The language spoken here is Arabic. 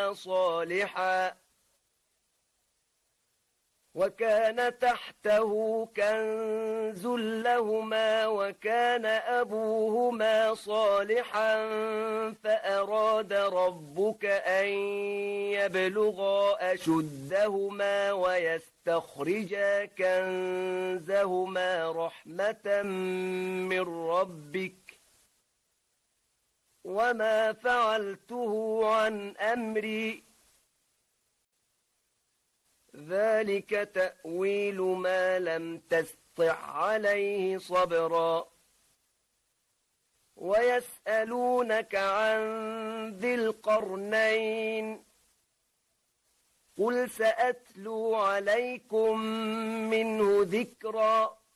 صالحا وكان تحته كنز لهما وكان أبوهما صالحا فأراد ربك أن يبلغا أشدهما ويستخرجا كنزهما رحمة من ربك وما فعلته عن أمري ذلك تأويل ما لم تستطع عليه صبرا ويسألونك عن ذي القرنين قل سأتلو عليكم منه ذكرا